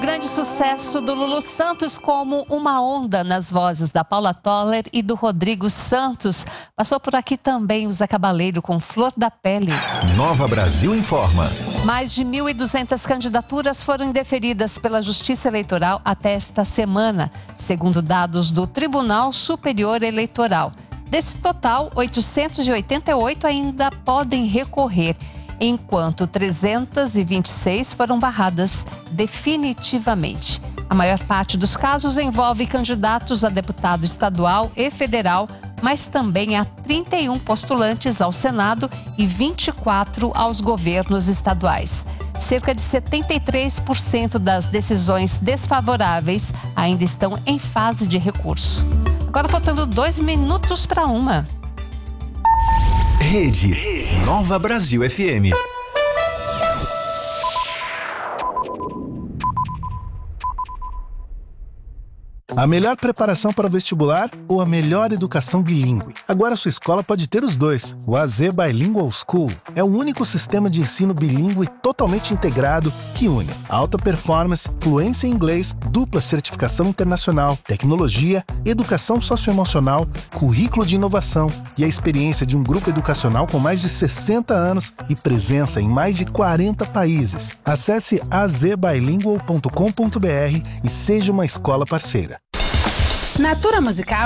Grande sucesso do Lulu Santos como Uma Onda nas vozes da Paula Toller e do Rodrigo Santos. Passou por aqui também o Zé Cabaleiro com Flor da Pele. Nova Brasil informa. Mais de 1.200 candidaturas foram indeferidas pela Justiça Eleitoral até esta semana, segundo dados do Tribunal Superior Eleitoral. Desse total, 888 ainda podem recorrer, enquanto 326 foram barradas definitivamente. A maior parte dos casos envolve candidatos a deputado estadual e federal, mas também há 31 postulantes ao Senado e 24 aos governos estaduais. Cerca de 73% das decisões desfavoráveis ainda estão em fase de recurso. Agora faltando 2 minutos para 1. Rede Nova Brasil FM. A melhor preparação para o vestibular ou a melhor educação bilíngue? Agora sua escola pode ter os dois. O AZ Bilingual School é o único sistema de ensino bilíngue totalmente integrado que une alta performance, fluência em inglês, dupla certificação internacional, tecnologia, educação socioemocional, currículo de inovação e a experiência de um grupo educacional com mais de 60 anos e presença em mais de 40 países. Acesse azbilingual.com.br e seja uma escola parceira. Natura Musical